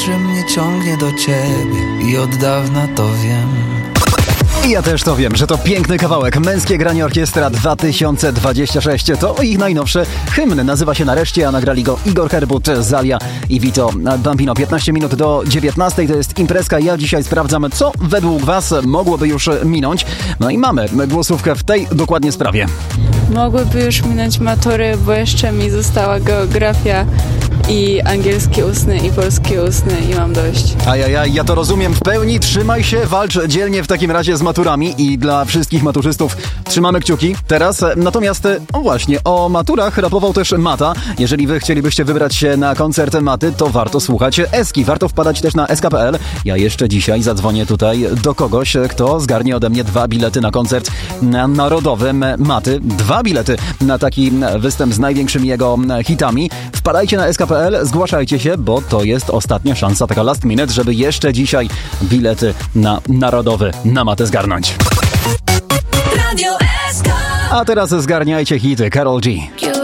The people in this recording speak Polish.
że mnie ciągnie do ciebie i od dawna to wiem. I ja też to wiem, że to piękny kawałek. Męskie Granie Orkiestra 2026. To ich najnowszy hymn. Nazywa się Nareszcie, a nagrali go Igor Herbut, Zalia i Vito Bambino. 15 minut do 19. To jest imprezka. Ja dzisiaj sprawdzam, co według was mogłoby już minąć. No i mamy głosówkę w tej dokładnie sprawie. Mogłyby już minąć matury, bo jeszcze mi została geografia i angielski ustny i polski ustny i mam dość. Ajajaj, ja to rozumiem w pełni. Trzymaj się, walcz dzielnie w takim razie z maturami i dla wszystkich maturzystów trzymamy kciuki teraz. Natomiast, właśnie, o maturach rapował też Mata. Jeżeli wy chcielibyście wybrać się na koncert Maty, to warto słuchać Eski. Warto wpadać też na sk.pl. Ja jeszcze dzisiaj zadzwonię tutaj do kogoś, kto zgarnie ode mnie 2 bilety na koncert narodowym Maty. 2 bilety na taki występ z największymi jego hitami. Wpadajcie na sk.pl, zgłaszajcie się, bo to jest ostatnia szansa, taka last minute, żeby jeszcze dzisiaj bilety na narodowy na Matę zgarnąć. Radio SK. A teraz zgarniajcie hity Karol G.